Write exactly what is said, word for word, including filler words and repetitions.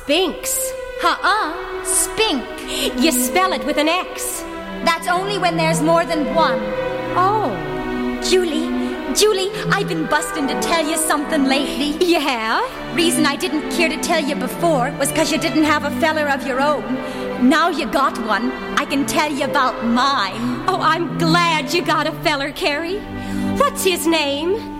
Sphinx. Uh-uh, spink. You spell it with an X. That's only when there's more than one. Oh. Julie, Julie, I've been busting to tell you something lately. You have? Reason I didn't care to tell you before was because you didn't have a feller of your own. Now you got one, I can tell you about mine. Oh, I'm glad you got a feller, Carrie. What's his name?